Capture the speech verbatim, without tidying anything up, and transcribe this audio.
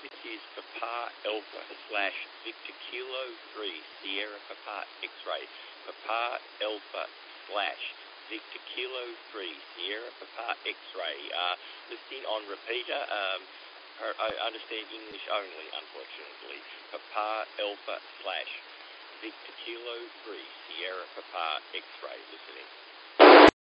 This is Papa Alpha slash Victor Kilo three Sierra Papa X-ray. Papa Alpha slash Victor Kilo three Sierra Papa X-ray. Uh, listing on repeater. Um, I understand English only, unfortunately. Papa Alpha slash Victor Kilo three Sierra Papa X-ray. Listening.